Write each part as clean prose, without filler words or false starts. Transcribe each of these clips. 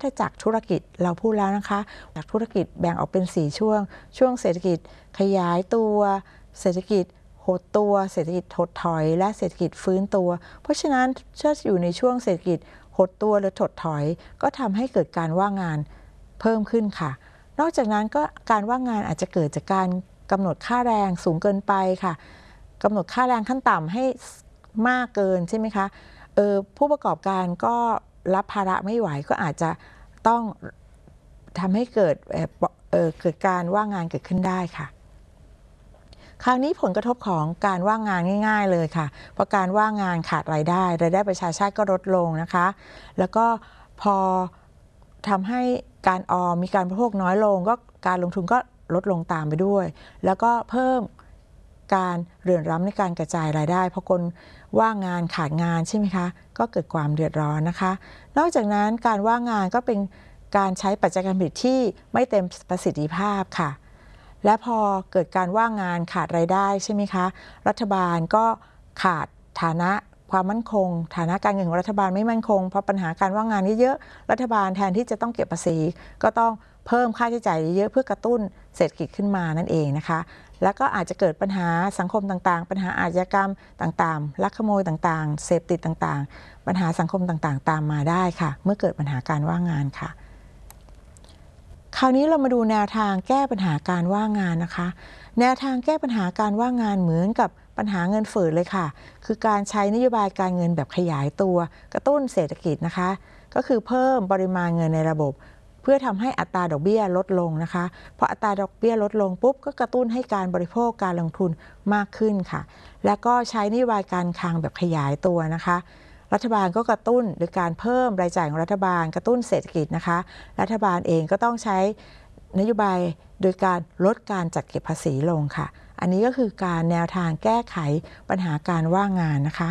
ฏจักรธุรกิจเราพูดแล้วนะคะจากธุรกิจแบ่งออกเป็น4ช่วงเศรษฐกิจขยายตัวเศรษฐกิจหดตัวเศรษฐกิจถดถอยและเศรษฐกิจฟื้นตัวเพราะฉะนั้นถ้าอยู่ในช่วงเศรษฐกิจหดตัวหรือถดถอยก็ทำให้เกิดการว่างงานเพิ่มขึ้นค่ะนอกจากนั้นก็การว่างงานอาจจะเกิดจากการกำหนดค่าแรงสูงเกินไปค่ะกำหนดค่าแรงขั้นต่ำให้มากเกินใช่ไหมคะผู้ประกอบการก็รับภาระไม่ไหวก็อาจจะต้องทำให้เกิดการว่างงานเกิดขึ้นได้ค่ะคราวนี้ผลกระทบของการว่างงานง่ายๆเลยค่ะเพราะการว่างงานขาดรายได้ประชาชาติก็ลดลงนะคะแล้วก็พอทำให้การออมมีการบริโภคน้อยลงก็การลงทุนก็ลดลงตามไปด้วยแล้วก็เพิ่มการเหลื่อมล้ำในการกระจายรายได้เพราะคนว่างงานขาดงานใช่ไหมคะก็เกิดความเดือดร้อนนะคะนอกจากนั้นการว่างงานก็เป็นการใช้ปัจจัยการผลิตที่ไม่เต็มประสิทธิภาพค่ะและพอเกิดการว่างงานขาดรายได้ใช่ไหมคะรัฐบาลก็ขาดฐานะความมั่นคงฐานะการเงินของรัฐบาลไม่มั่นคงเพราะปัญหาการว่างงานเยอะๆรัฐบาลแทนที่จะต้องเก็บภาษีก็ต้องเพิ่มค่าใช้จ่ายเยอะเพื่อกระตุ้นเศรษฐกิจขึ้นมานั่นเองนะคะแล้วก็อาจจะเกิดปัญหาสังคมต่างๆปัญหาอาชญากรรมต่างๆลักขโมยต่างๆเสพติดต่างๆปัญหาสังคมต่างๆตามมาได้ค่ะเมื่อเกิดปัญหาการว่างงานค่ะคราวนี้เรามาดูแนวทางแก้ปัญหาการว่างงานนะคะแนวทางแก้ปัญหาการว่างงานเหมือนกับปัญหาเงินเฟ้อเลยค่ะคือการใช้นโยบายการเงินแบบขยายตัวกระตุ้นเศรษฐกิจนะคะก็คือเพิ่มปริมาณเงินในระบบเพื่อทำให้อัตราดอกเบี้ยลดลงนะคะพออัตราดอกเบี้ยลดลงปุ๊บก็กระตุ้นให้การบริโภคการลงทุนมากขึ้นค่ะแล้วก็ใช้นโยบายการคลังแบบขยายตัวนะคะรัฐบาลก็กระตุ้นโดยการเพิ่มรายจ่ายของรัฐบาลกระตุ้นเศรษฐกิจนะคะรัฐบาลเองก็ต้องใช้นโยบายโดยการลดการจัดเก็บภาษีลงค่ะอันนี้ก็คือการแนวทางแก้ไขปัญหาการว่างงานนะคะ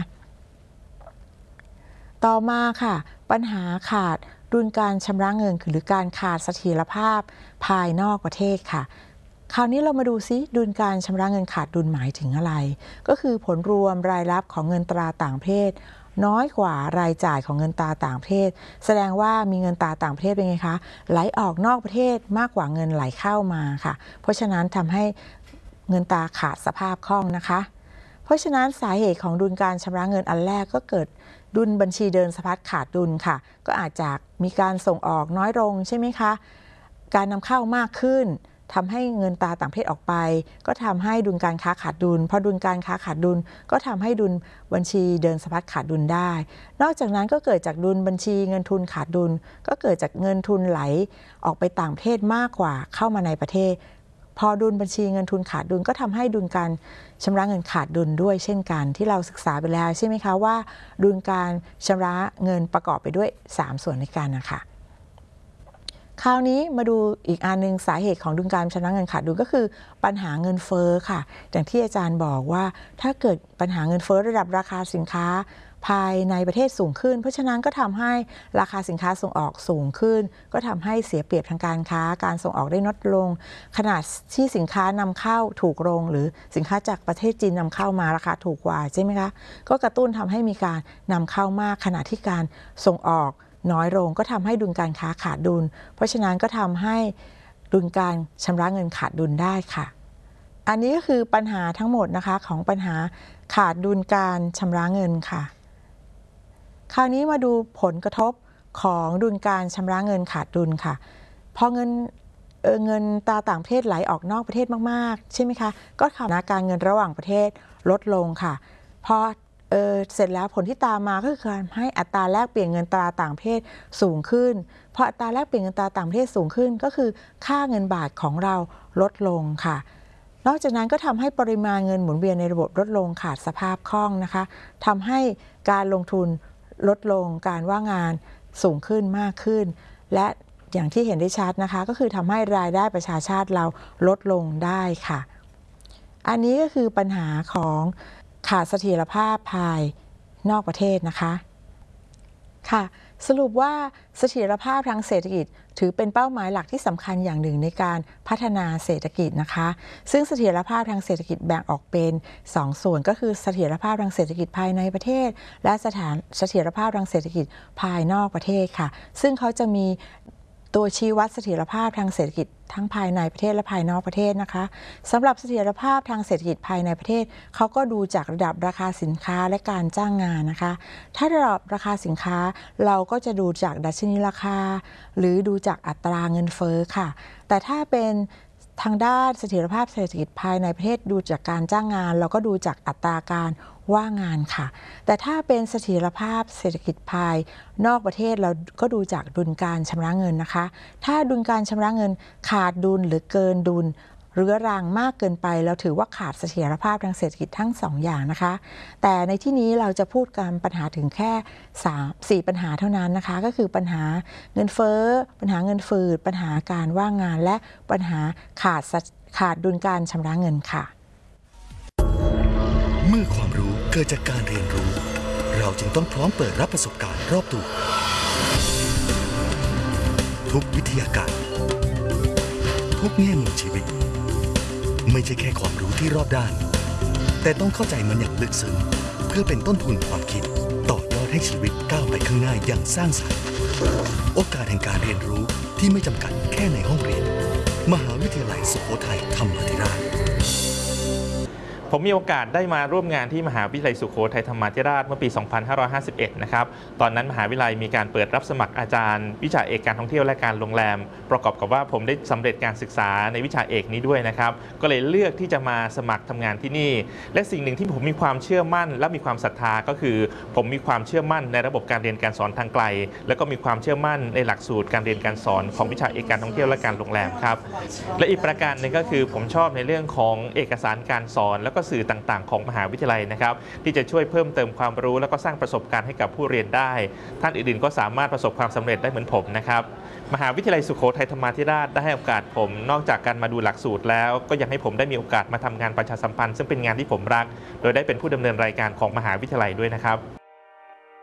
ต่อมาค่ะปัญหาขาดดุลการชำระเงินหรือการขาดเสถียรภาพภายนอกประเทศค่ะคราวนี้เรามาดูซิดุลการชำระเงินขาดดุลหมายถึงอะไรก็คือผลรวมรายรับของเงินตราต่างประเทศน้อยกว่ารายจ่ายของเงินตราต่างประเทศแสดงว่ามีเงินตราต่างประเทศเป็นไงคะไหลออกนอกประเทศมากกว่าเงินไหลเข้ามาค่ะเพราะฉะนั้นทำให้เงินตราขาดสภาพคล่องนะคะเพราะฉะนั้นสาเหตุของดุลการชำระเงินอันแรกก็เกิดดุลบัญชีเดินสะพัดขาดดุลค่ะก็อาจจะมีการส่งออกน้อยลงใช่ไหมคะการนำเข้ามากขึ้นทำให้เงินตราต่างประเทศออกไปก็ทำให้ดุลการค้าขาดดุลพอดุลการค้าขาดดุลก็ทำให้ดุลบัญชีเดินสะพัดขาดดุลได้นอกจากนั้นก็เกิดจากดุลบัญชีเงินทุนขาดดุลก็เกิดจากเงินทุนไหลออกไปต่างประเทศมากกว่าเข้ามาในประเทศพอดุลบัญชีเงินทุนขาดดุลก็ทำให้ดุลการชำระเงินขาดดุลด้วยเช่นกันที่เราศึกษาไปแล้วใช่ไหมคะว่าดุลการชำระเงินประกอบไปด้วย3ส่วนในกันนะคะคราวนี้มาดูอีกอันนึงสาเหตุของดุลการชำระเงินขาดดุลก็คือปัญหาเงินเฟ้อค่ะอย่างที่อาจารย์บอกว่าถ้าเกิดปัญหาเงินเฟ้อระดับราคาสินค้าภายในประเทศสูงขึ้นเพราะฉะนั้นก็ทำให้ราคาสินค้าส่งออกสูงขึ้นก็ทำให้เสียเปรียบทางการค้าการส่งออกได้ลดลงขนาดที่สินค้านำเข้าถูกลงหรือสินค้าจากประเทศจีนนำเข้ามาราคาถูกกว่าใช่ไหมคะก็กระตุ้นทำให้มีการนำเข้ามากขณะที่การส่งออกน้อยลงก็ทำให้ดุลการค้าขาดดุลเพราะฉะนั้นก็ทำให้ดุลการชำระเงินขาดดุลได้ค่ะอันนี้ก็คือปัญหาทั้งหมดนะคะของปัญหาขาดดุลการชำระเงินค่ะคราวนี้มาดูผลกระทบของดุลการชำระเงินขาดดุลค่ะพอเงินตราต่างประเทศไหลออกนอกประเทศมากๆใช่ไหมคะก็ทำให้การเงินระหว่างประเทศลดลงค่ะพอเสร็จแล้วผลที่ตามมาก็คือการให้อัตราแลกเปลี่ยนเงินตราต่างประเทศสูงขึ้นพออัตราแลกเปลี่ยนเงินตราต่างประเทศสูงขึ้นก็คือค่าเงินบาทของเราลดลงค่ะนอกจากนั้นก็ทำให้ปริมาณเงินหมุนเวียนในระบบลดลงขาดสภาพคล่องนะคะทำให้การลงทุนลดลงการว่างงานสูงขึ้นมากขึ้นและอย่างที่เห็นได้ชัดนะคะก็คือทำให้รายได้ประชาชาติเราลดลงได้ค่ะอันนี้ก็คือปัญหาของขาดเสถียรภาพภายนอกประเทศนะคะค่ะสรุปว่าเสถียรภาพทางเศรษฐกิจถือเป็นเป้าหมายหลักที่สำคัญอย่างหนึ่งในการพัฒนาเศรษฐกิจนะคะซึ่งเสถียรภาพทางเศรษฐกิจแบ่งออกเป็น2 ส่วนก็คือเสถียรภาพทางเศรษฐกิจภายในประเทศและเสถียรภาพทางเศรษฐกิจภายนอกประเทศค่ะซึ่งเขาจะมีตัวชี้วัดเสถียรภาพทางเศรษฐกิจทั้งภายในประเทศและภายนอกประเทศนะคะสำหรับเสถียรภาพทางเศรษฐกิจภายในประเทศเขาก็ดูจากระดับราคาสินค้าและการจ้างงานนะคะถ้าระดับราคาสินค้าเราก็จะดูจากดัชนีราคาหรือดูจากอัตราเงินเฟ้อค่ะแต่ถ้าเป็นทางด้านเสถียรภาพเศรษฐกิจภายในประเทศดูจากการจ้างงานเราก็ดูจากอัตราการว่างงานค่ะแต่ถ้าเป็นเสถียรภาพเศรษฐกิจภายนอกประเทศเราก็ดูจากดุลการชำระเงินนะคะถ้าดุลการชำระเงินขาดดุลหรือเกินดุลเรื้อรังมากเกินไปเราถือว่าขาดเสถียรภาพทางเศรษฐกิจทั้ง2 อย่างนะคะแต่ในที่นี้เราจะพูดกันปัญหาถึงแค่4 ปัญหาเท่านั้นนะคะก็คือปัญหาเงินเฟ้อปัญหาเงินฝืดปัญหาการว่างงานและปัญหาขาดดุลการชำระเงินค่ะเมื่อความรู้เกิดจากการเรียนรู้เราจึงต้องพร้อมเปิดรับประสบการณ์รอบตัวทุกวิทยาการทุกแง่มุมชีวิตไม่ใช่แค่ความรู้ที่รอบด้านแต่ต้องเข้าใจมันอย่างลึกซึ้งเพื่อเป็นต้นทุนความคิดต่อยอดให้ชีวิตก้าวไปข้างหน้าอย่างสร้างสรรค์โอกาสแห่งการเรียนรู้ที่ไม่จำกัดแค่ในห้องเรียนมหาวิทยาลัยสุโขทัยธรรมาธิราชผมมีโอกาสได้มาร่วมงานที่มหาวิทยาลัยสุโขทัยธรรมาธิราชเมื่อปี 2551 นะครับตอนนั้นมหาวิทยาลัยมีการเปิดรับสมัครอาจารย์วิชาเอกการท่องเที่ยวและการโรงแรมประกอบกับว่าผมได้สำเร็จการศึกษาในวิชาเอกนี้ด้วยนะครับก็เลยเลือกที่จะมาสมัครทำงานที่นี่และสิ่งหนึ่งที่ผมมีความเชื่อมั่นและมีความศรัทธาก็คือผมมีความเชื่อมั่นในระบบการเรียนการสอนทางไกลแล้วก็มีความเชื่อมั่นในหลักสูตรการเรียนการสอนของวิชาเอกการท่องเที่ยวและการโรงแรมครับและอีกประการหนึ่งก็คือผมชอบในเรื่องของเอกสารการสอนแล้วก็สื่อต่างๆของมหาวิทยาลัยนะครับที่จะช่วยเพิ่มเติมความรู้แล้วก็สร้างประสบการณ์ให้กับผู้เรียนได้ท่านอื่นๆก็สามารถประสบความสำเร็จได้เหมือนผมนะครับมหาวิทยาลัยสุโขทัยธรรมาธิราชได้ให้โอกาสผมนอกจากการมาดูหลักสูตรแล้วก็ยังให้ผมได้มีโอกาสมาทำงานประชาสัมพันธ์ซึ่งเป็นงานที่ผมรักโดยได้เป็นผู้ดำเนินรายการของมหาวิทยาลัยด้วยนะครับ